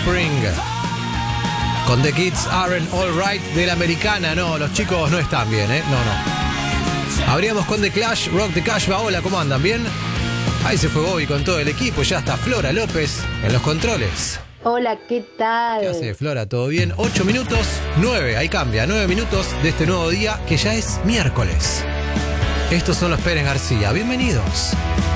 Offspring. Con The Kids Aren't Alright de la americana. No, los chicos no están bien, ¿eh? No. Abríamos con The Clash, Rock the Casbah. Hola, ¿cómo andan? ¿Bien? Ahí se fue Bobby con todo el equipo. Ya está Flora López en los controles. Hola, ¿qué tal? ¿Qué hace, Flora? ¿Todo bien? 8 minutos, 9. Ahí cambia. 9 minutos de este nuevo día que ya es miércoles. Estos son los Pérez García. Bienvenidos.